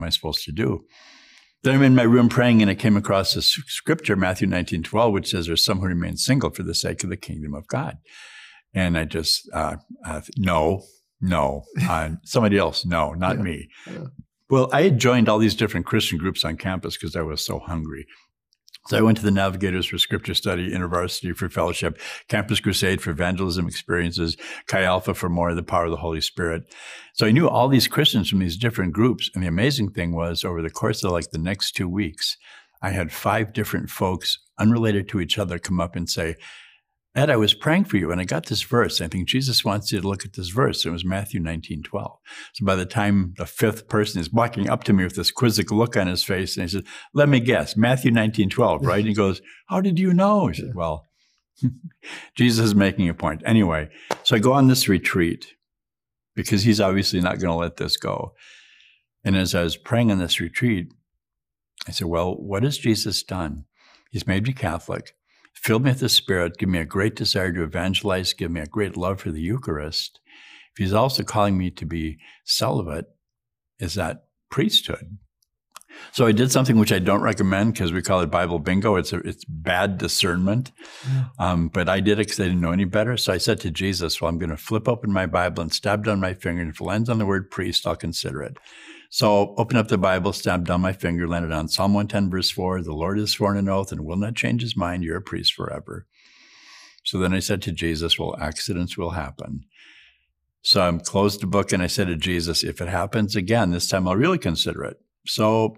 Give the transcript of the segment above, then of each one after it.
am I supposed to do? Then I'm in my room praying, and I came across this scripture, Matthew 19:12, which says, there's some who remain single for the sake of the kingdom of God. And I just, no, somebody else, no, not me. Yeah. Well, I had joined all these different Christian groups on campus because I was so hungry. So I went to the Navigators for Scripture Study, InterVarsity for Fellowship, Campus Crusade for Evangelism Experiences, Chi Alpha for more of the power of the Holy Spirit. So I knew all these Christians from these different groups. And the amazing thing was, over the course of like the next 2 weeks, I had 5 different folks unrelated to each other come up and say, Ed, I was praying for you, and I got this verse. I think Jesus wants you to look at this verse. It was Matthew 19:12. So by the time the 5th person is walking up to me with this quizzical look on his face, and he says, let me guess, Matthew 19:12, right? And he goes, how did you know? He said, well, Jesus is making a point. Anyway, so I go on this retreat because he's obviously not going to let this go. And as I was praying on this retreat, I said, well, what has Jesus done? He's made me Catholic, filled me with the Spirit, give me a great desire to evangelize, give me a great love for the Eucharist. If he's also calling me to be celibate, is that priesthood? So I did something which I don't recommend because we call it Bible bingo. It's bad discernment. Yeah. But I did it because I didn't know any better. So I said to Jesus, well, I'm going to flip open my Bible and stab down my finger. And if it lands on the word priest, I'll consider it. So open up the Bible, stab down my finger, landed on Psalm 110, verse 4. The Lord has sworn an oath and will not change his mind. You're a priest forever. So then I said to Jesus, well, accidents will happen. So I closed the book and I said to Jesus, if it happens again, this time I'll really consider it. So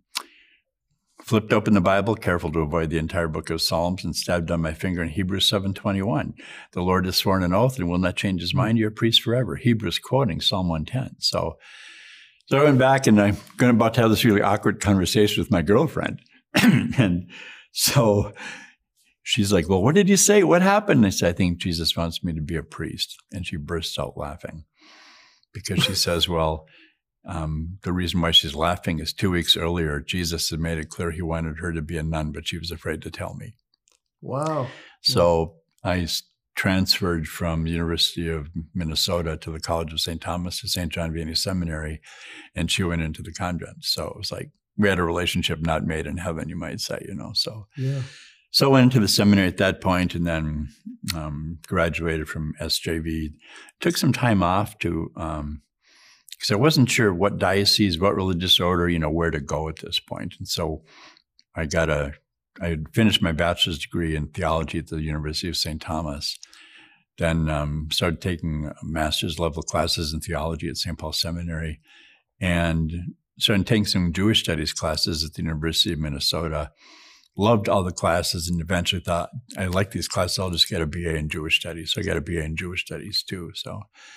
flipped open the Bible, careful to avoid the entire book of Psalms, and stabbed on my finger in Hebrews 7:21. The Lord has sworn an oath and will not change his mind. You're a priest forever. Hebrews quoting Psalm 110. So I went back, and I'm about to have this really awkward conversation with my girlfriend. And so she's like, well, what did you say? What happened? And I said, I think Jesus wants me to be a priest. And she bursts out laughing because she says, well, the reason why she's laughing is 2 weeks earlier, Jesus had made it clear he wanted her to be a nun, but she was afraid to tell me. Wow. So I transferred from the University of Minnesota to the College of St. Thomas to St. John Vianney Seminary, and she went into the convent. So it was like we had a relationship not made in heaven, you might say, So I went into the seminary at that point, and then graduated from SJV. Took some time off to because I wasn't sure what diocese, what religious order, where to go at this point. And so I had finished my bachelor's degree in theology at the University of St. Thomas, then started taking master's level classes in theology at St. Paul Seminary, and started taking some Jewish studies classes at the University of Minnesota. Loved all the classes, and eventually thought, I like these classes, I'll just get a BA in Jewish studies. So I got a BA in Jewish studies too. So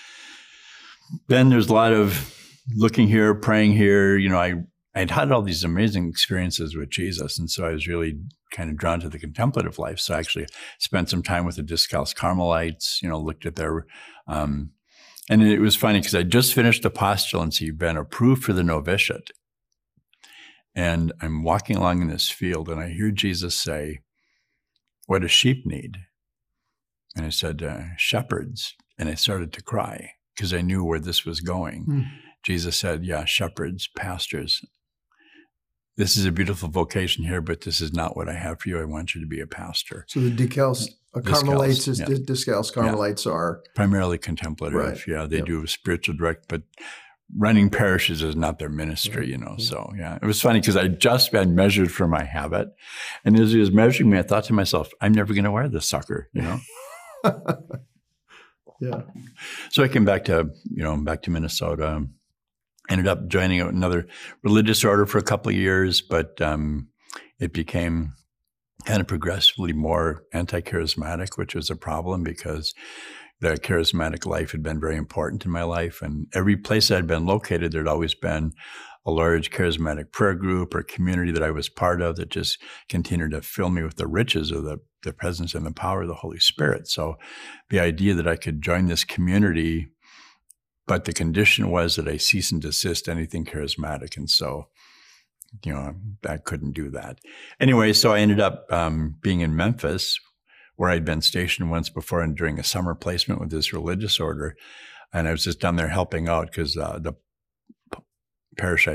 then there's a lot of looking here, praying here. I'd had all these amazing experiences with Jesus, and so I was really kind of drawn to the contemplative life. So I actually spent some time with the Discalced Carmelites, looked at their, and it was funny because I just finished the postulancy, been approved for the novitiate. And I'm walking along in this field, and I hear Jesus say, what does sheep need? And I said, shepherds. And I started to cry because I knew where this was going. Jesus said, yeah, shepherds, pastors. This is a beautiful vocation here, but this is not what I have for you. I want you to be a pastor. So the Discalced Carmelites are primarily contemplative. Right. Yeah, they do spiritual direct, but running parishes is not their ministry, So it was funny because I just been measured for my habit, and as he was measuring me, I thought to myself, I'm never going to wear this sucker, Yeah. So I came back to Minnesota. Ended up joining another religious order for a couple of years, but it became kind of progressively more anti-charismatic, which was a problem because the charismatic life had been very important in my life. And every place I'd been located, there'd always been a large charismatic prayer group or community that I was part of that just continued to fill me with the riches of the presence and the power of the Holy Spirit. So the idea that I could join this community, but the condition was that I cease and desist anything charismatic. And so, I couldn't do that. Anyway, so I ended up being in Memphis, where I'd been stationed once before and during a summer placement with this religious order. And I was just down there helping out because the parish